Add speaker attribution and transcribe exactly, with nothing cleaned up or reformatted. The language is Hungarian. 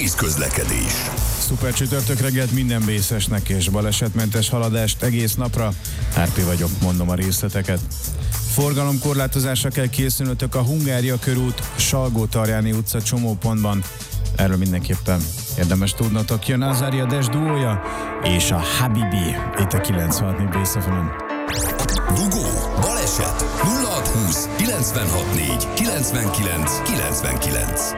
Speaker 1: Nehéz közlekedés.
Speaker 2: Szuper csütörtök reggelt minden vészesnek és balesetmentes haladást egész napra. Árpi vagyok, mondom a részleteket. Forgalomkorlátozásra kell készülnötök a Hungária körút, Salgó-Tarjáni utca csomópontban. Erről mindenképpen érdemes tudnotok. Jön Azaria Dash duója és a Habibi itt a kilencvenhat négy Bész ef em-en.
Speaker 1: Dugó, baleset nulla hat húsz kilencvenhat négy kilencvenkilenc kilencvenkilenc.